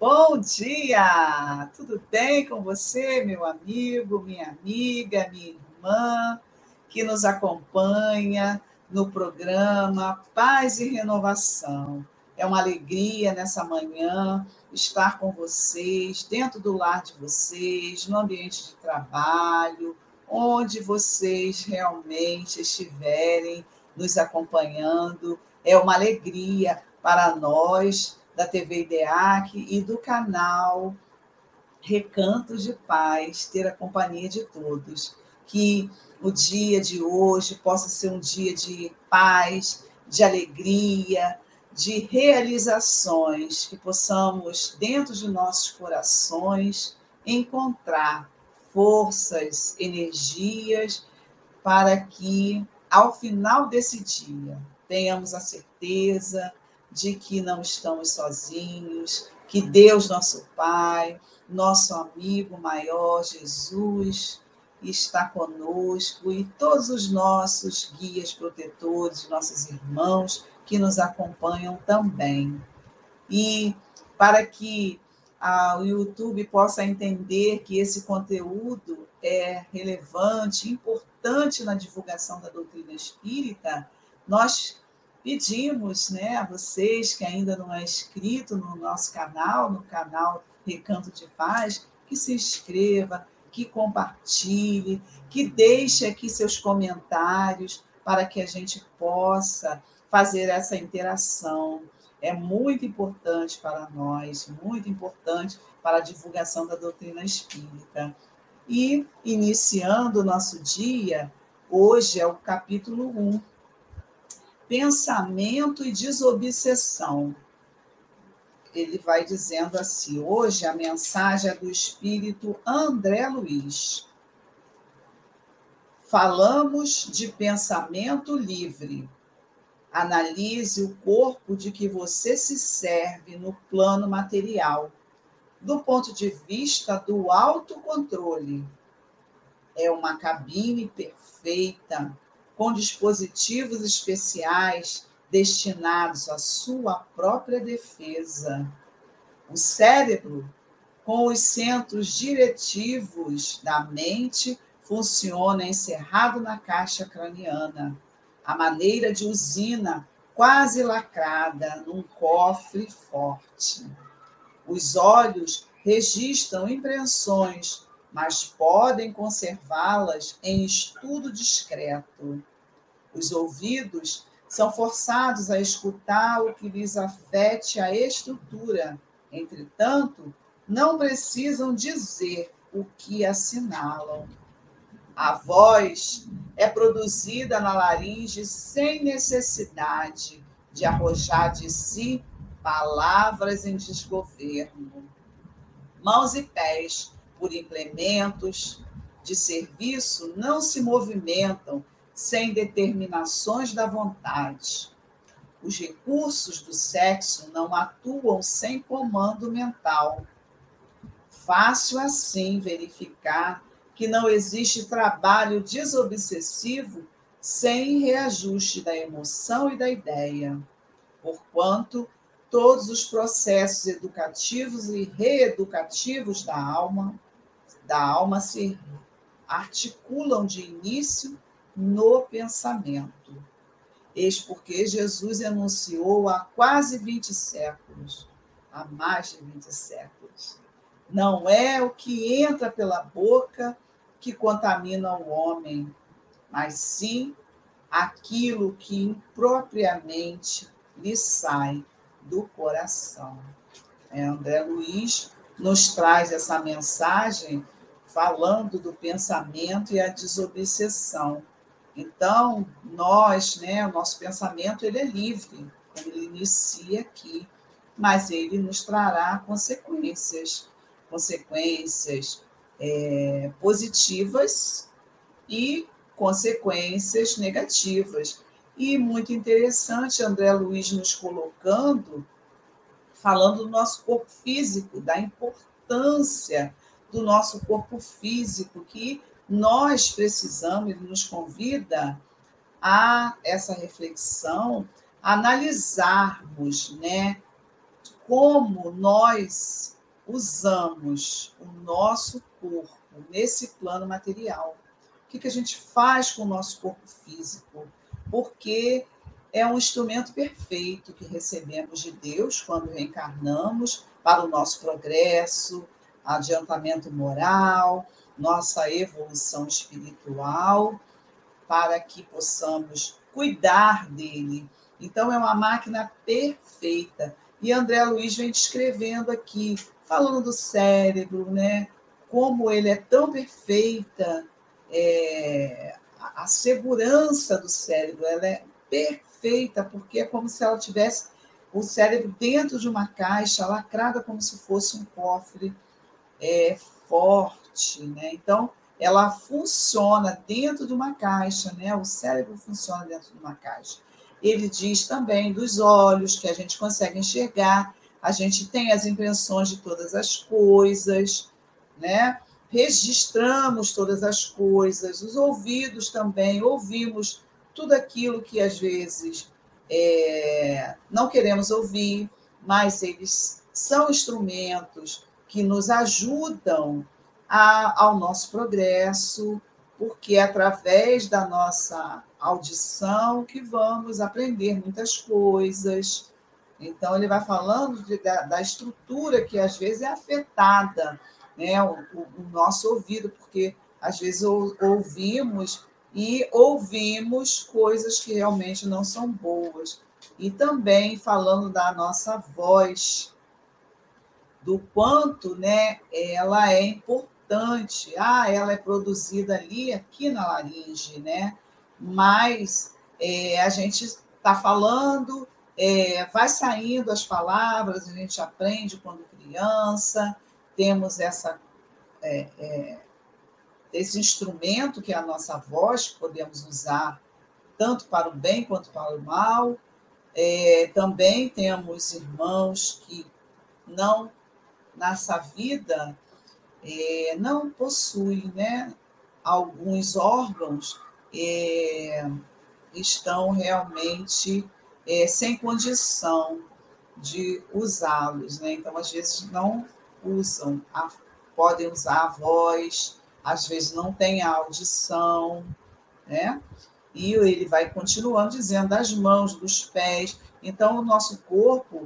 Bom dia! Tudo bem com você, meu amigo, minha amiga, minha irmã, que nos acompanha no programa Paz e Renovação. É uma alegria nessa manhã estar com vocês, dentro do lar de vocês, no ambiente de trabalho, onde vocês realmente estiverem nos acompanhando. É uma alegria para nós da TV IDEAC e do canal Recantos de Paz, ter a companhia de todos. Que o dia de hoje possa ser um dia de paz, de alegria, de realizações, que possamos, dentro de nossos corações, encontrar forças, energias, para que, ao final desse dia, tenhamos a certeza de que não estamos sozinhos, que Deus, nosso Pai, nosso amigo maior, Jesus, está conosco e todos os nossos guias protetores, nossos irmãos que nos acompanham também. E para que o YouTube possa entender que esse conteúdo é relevante, importante na divulgação da doutrina espírita, nós pedimos, né, a vocês que ainda não é inscrito no nosso canal, no canal Recanto de Paz, que se inscreva, que compartilhe, que deixe aqui seus comentários para que a gente possa fazer essa interação. É muito importante para nós, muito importante para a divulgação da doutrina espírita. E, iniciando o nosso dia, hoje é o capítulo 1, Pensamento e Desobsessão. Ele vai dizendo assim, hoje a mensagem é do espírito André Luiz. Falamos de pensamento livre. Analise o corpo de que você se serve no plano material, do ponto de vista do autocontrole. É uma cabine perfeita, com dispositivos especiais destinados à sua própria defesa. O cérebro, com os centros diretivos da mente, funciona encerrado na caixa craniana, à maneira de usina quase lacrada num cofre forte. Os olhos registram impressões, mas podem conservá-las em estudo discreto. Os ouvidos são forçados a escutar o que lhes afete a estrutura. Entretanto, não precisam dizer o que assinalam. A voz é produzida na laringe sem necessidade de arrojar de si palavras em desgoverno. Mãos e pés, por implementos de serviço, não se movimentam sem determinações da vontade. Os recursos do sexo não atuam sem comando mental. Fácil assim verificar que não existe trabalho desobsessivo sem reajuste da emoção e da ideia, porquanto todos os processos educativos e reeducativos da alma se articulam de início no pensamento. Eis porque Jesus enunciou há quase 20 séculos, há mais de 20 séculos. Não é o que entra pela boca que contamina o homem, mas sim aquilo que impropriamente lhe sai do coração. André Luiz nos traz essa mensagem falando do pensamento e a desobsessão. Então, nós, né, o nosso pensamento ele é livre, ele inicia aqui, mas ele nos trará consequências positivas e consequências negativas. E muito interessante, André Luiz nos colocando, falando do nosso corpo físico, da importância do nosso corpo físico, que nós precisamos, ele nos convida a essa reflexão, a analisarmos, né, como nós usamos o nosso corpo nesse plano material. O que a gente faz com o nosso corpo físico? Porque é um instrumento perfeito que recebemos de Deus quando reencarnamos para o nosso progresso, adiantamento moral, nossa evolução espiritual, para que possamos cuidar dele. Então, é uma máquina perfeita. E André Luiz vem descrevendo aqui, falando do cérebro, né? Como ele é tão perfeita, a segurança do cérebro, ela é perfeita, porque é como se ela tivesse o cérebro dentro de uma caixa, lacrada como se fosse um cofre forte, né? Então, ela funciona dentro de uma caixa, né? O cérebro funciona dentro de uma caixa. Ele diz também dos olhos, que a gente consegue enxergar, a gente tem as impressões de todas as coisas, né? Registramos todas as coisas, os ouvidos também, ouvimos tudo aquilo que às vezes não queremos ouvir, mas eles são instrumentos que nos ajudam ao nosso progresso, porque é através da nossa audição que vamos aprender muitas coisas. Então, ele vai falando da estrutura que às vezes é afetada, né? O nosso ouvido, porque às vezes ouvimos e ouvimos coisas que realmente não são boas. E também falando da nossa voz, do quanto, né, ela é importante. Ela é produzida ali, aqui na laringe, né? Mas a gente está falando, vai saindo as palavras, a gente aprende quando criança, temos esse instrumento que é a nossa voz, que podemos usar tanto para o bem quanto para o mal. Também temos irmãos que não, nessa vida, não possuem, né, alguns órgãos, estão realmente sem condição de usá-los, né? Então, às vezes, não usam, podem usar a voz, às vezes não tem a audição, né? E ele vai continuando dizendo das mãos, dos pés. Então, o nosso corpo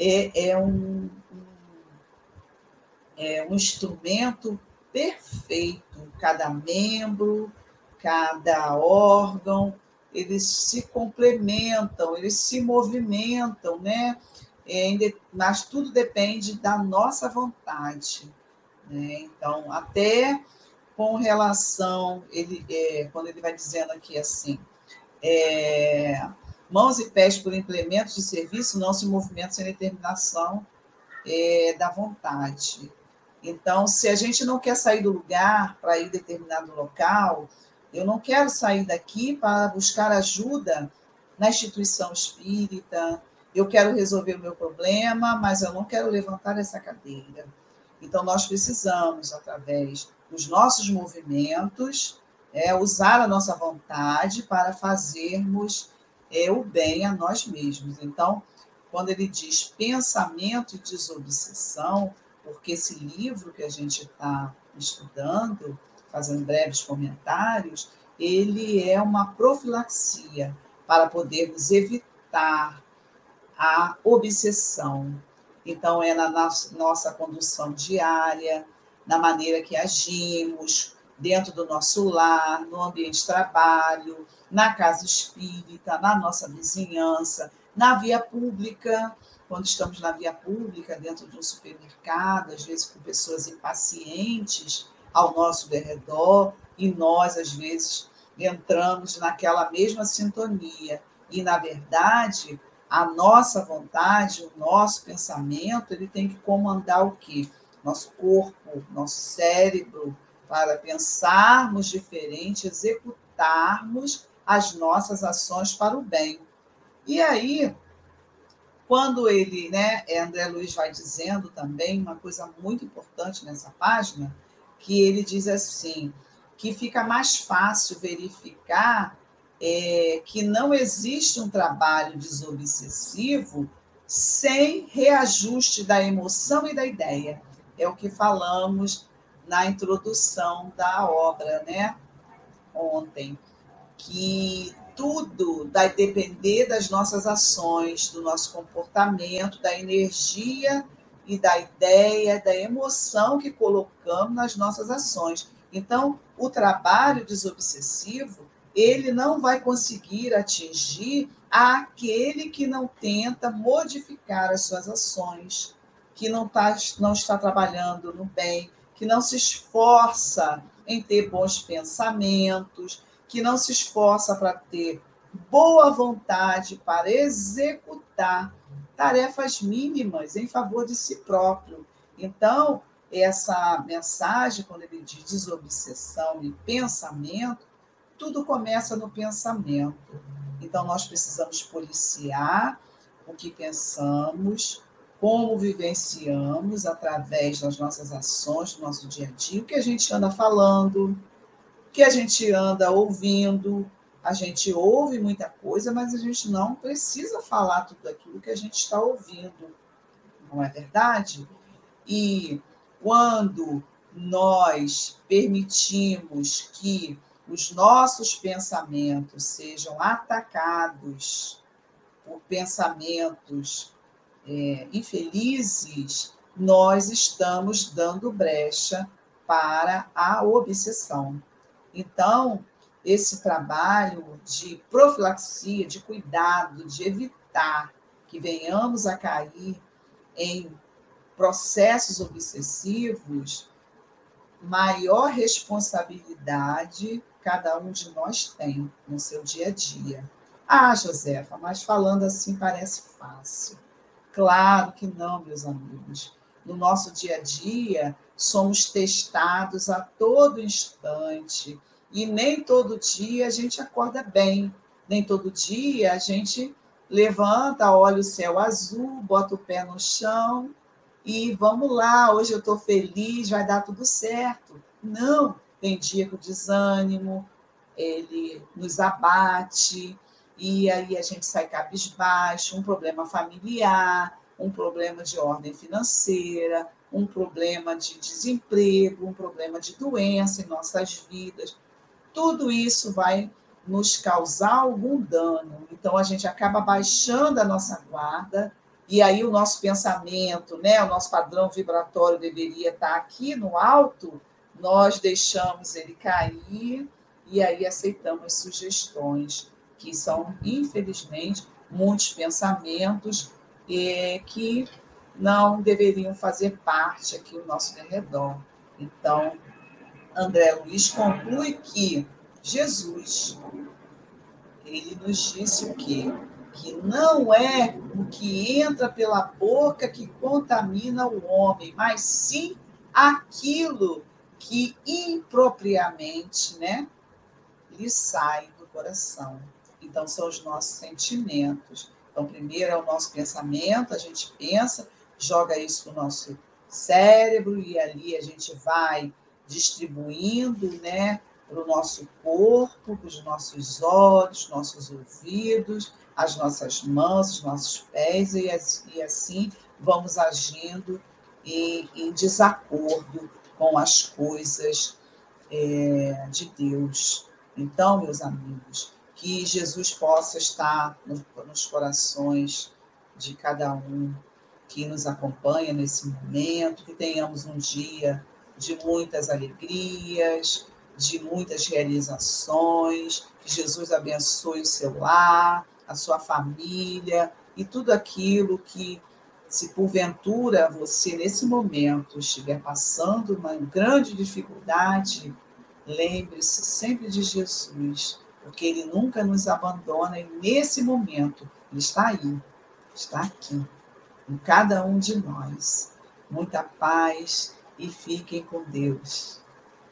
é um instrumento perfeito. Cada membro, cada órgão, eles se complementam, eles se movimentam, né? Mas tudo depende da nossa vontade, né? Então, até com relação, quando ele vai dizendo aqui assim, mãos e pés por implementos de serviço não se movimentam sem determinação da vontade. Então, se a gente não quer sair do lugar para ir a determinado local, eu não quero sair daqui para buscar ajuda na instituição espírita, eu quero resolver o meu problema, mas eu não quero levantar essa cadeira. Então, nós precisamos, através dos nossos movimentos, usar a nossa vontade para fazermos o bem a nós mesmos. Então, quando ele diz pensamento e desobsessão, porque esse livro que a gente está estudando, fazendo breves comentários, ele é uma profilaxia para podermos evitar a obsessão. Então, é na nossa condução diária, na maneira que agimos, dentro do nosso lar, no ambiente de trabalho, na casa espírita, na nossa vizinhança, na via pública, quando estamos na via pública, dentro de um supermercado, às vezes com pessoas impacientes ao nosso derredor, e nós, às vezes, entramos naquela mesma sintonia. E, na verdade, a nossa vontade, o nosso pensamento, ele tem que comandar o quê? Nosso corpo, nosso cérebro, para pensarmos diferente, executarmos as nossas ações para o bem. E aí, quando ele, né, André Luiz vai dizendo também uma coisa muito importante nessa página, que ele diz assim, que fica mais fácil verificar que não existe um trabalho desobsessivo sem reajuste da emoção e da ideia. É o que falamos na introdução da obra, né? Ontem, que tudo vai depender das nossas ações, do nosso comportamento, da energia e da ideia, da emoção que colocamos nas nossas ações. Então, o trabalho desobsessivo, ele não vai conseguir atingir aquele que não tenta modificar as suas ações, que não está trabalhando no bem, que não se esforça em ter bons pensamentos, que não se esforça para ter boa vontade para executar tarefas mínimas em favor de si próprio. Então, essa mensagem, quando ele diz desobsessão e pensamento, tudo começa no pensamento. Então, nós precisamos policiar o que pensamos, como vivenciamos através das nossas ações, do nosso dia a dia, o que a gente anda falando, que a gente anda ouvindo, a gente ouve muita coisa, mas a gente não precisa falar tudo aquilo que a gente está ouvindo, não é verdade? E quando nós permitimos que os nossos pensamentos sejam atacados por pensamentos infelizes, nós estamos dando brecha para a obsessão. Então, esse trabalho de profilaxia, de cuidado, de evitar que venhamos a cair em processos obsessivos, maior responsabilidade cada um de nós tem no seu dia a dia. Ah, Josefa, mas falando assim parece fácil. Claro que não, meus amigos. No nosso dia a dia, somos testados a todo instante. E nem todo dia a gente acorda bem. Nem todo dia a gente levanta, olha o céu azul, bota o pé no chão e vamos lá, hoje eu estou feliz, vai dar tudo certo. Não, tem dia que o desânimo, ele nos abate, e aí a gente sai cabisbaixo, um problema familiar, um problema de ordem financeira, um problema de desemprego, um problema de doença em nossas vidas. Tudo isso vai nos causar algum dano. Então, a gente acaba baixando a nossa guarda, e aí o nosso pensamento, né, o nosso padrão vibratório deveria estar aqui no alto, nós deixamos ele cair, e aí aceitamos sugestões, que são, infelizmente, muitos pensamentos que não deveriam fazer parte aqui do nosso redor. Então, André Luiz conclui que Jesus, ele nos disse o quê? Que não é o que entra pela boca que contamina o homem, mas sim aquilo que impropriamente, né, lhe sai do coração. Então, são os nossos sentimentos. Então, primeiro é o nosso pensamento, a gente pensa, joga isso no nosso cérebro e ali a gente vai distribuindo, né, para o nosso corpo, para os nossos olhos, nossos ouvidos, as nossas mãos, os nossos pés, e assim vamos agindo em desacordo com as coisas de Deus. Então, meus amigos, que Jesus possa estar nos corações de cada um que nos acompanha nesse momento, que tenhamos um dia de muitas alegrias, de muitas realizações, que Jesus abençoe o seu lar, a sua família e tudo aquilo que, se porventura você nesse momento estiver passando uma grande dificuldade, lembre-se sempre de Jesus, porque ele nunca nos abandona e nesse momento ele está aí, está aqui, em cada um de nós. Muita paz e fiquem com Deus.